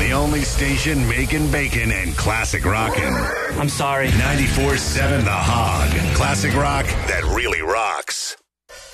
The only station making bacon and classic rockin'. I'm sorry. 94.7 The Hog. Classic rock that really rocks.